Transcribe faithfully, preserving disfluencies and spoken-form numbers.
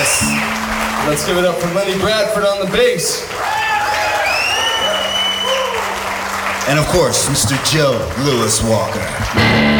Yes. Let's give it up for Lenny Bradford on the bass. And of course, Mister Joe Louis Walker.